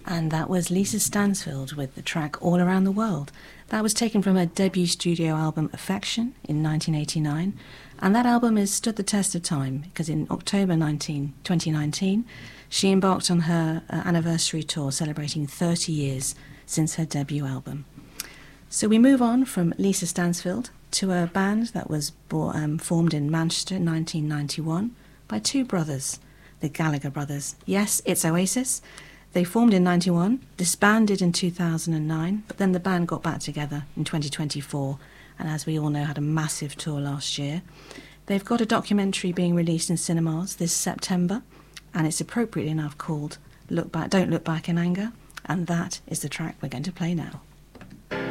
And that was Lisa Stansfield with the track All Around the World. That was taken from her debut studio album Affection in 1989. And that album has stood the test of time because in October 2019, she embarked on her anniversary tour celebrating 30 years since her debut album. So we move on from Lisa Stansfield to a band that was formed in Manchester in 1991 by two brothers, the Gallagher brothers. Yes, it's Oasis. They formed in 91, disbanded in 2009, but then the band got back together in 2024, and as we all know, had a massive tour last year. They've got a documentary being released in cinemas this September, and it's appropriately enough called Don't Look Back in Anger, and that is the track we're going to play now.